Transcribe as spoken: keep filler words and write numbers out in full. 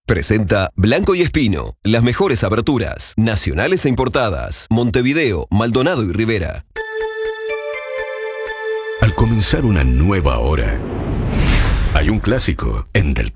Presenta Blanco y Espino, las mejores aberturas, nacionales e importadas, Montevideo, Maldonado y Rivera. Al comenzar una nueva hora, hay un clásico en Del